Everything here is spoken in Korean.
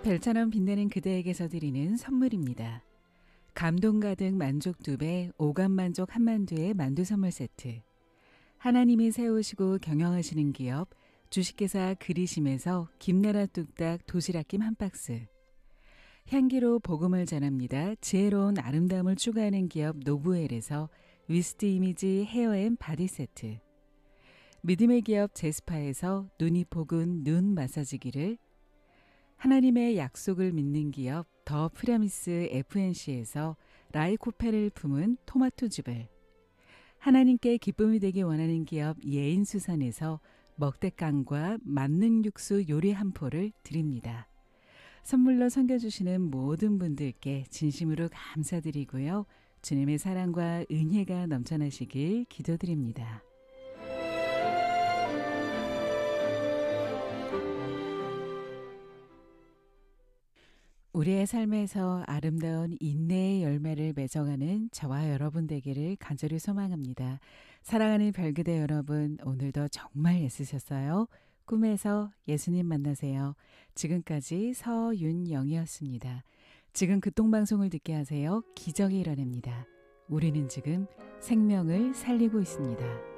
별처럼 빛나는 그대에게서 드리는 선물입니다. 감동 가득 만족 2배, 오감 만족 한만두의 만두 선물 세트. 하나님이 세우시고 경영하시는 기업 주식회사 그리심에서 김나라 뚝딱 도시락김 한 박스. 향기로 복음을 전합니다. 지혜로운 아름다움을 추구하는 기업 노브웰에서 위스트 이미지 헤어앤 바디 세트. 믿음의 기업 제스파에서 눈이 포근 눈 마사지기를, 하나님의 약속을 믿는 기업 더 프라미스 FNC에서 라이코페를 품은 토마토즙을, 하나님께 기쁨이 되기 원하는 기업 예인수산에서 먹대깡과 만능 육수 요리 한 포를 드립니다. 선물로 섬겨주시는 모든 분들께 진심으로 감사드리고요. 주님의 사랑과 은혜가 넘쳐나시길 기도드립니다. 우리의 삶에서 아름다운 인내의 열매를 맺어가는 저와 여러분 되기를 간절히 소망합니다. 사랑하는 별그대 여러분, 오늘도 정말 애쓰셨어요? 꿈에서 예수님 만나세요. 지금까지 서윤영이었습니다. 지금 극동방송을 듣게 하세요. 기적이 일어납니다. 우리는 지금 생명을 살리고 있습니다.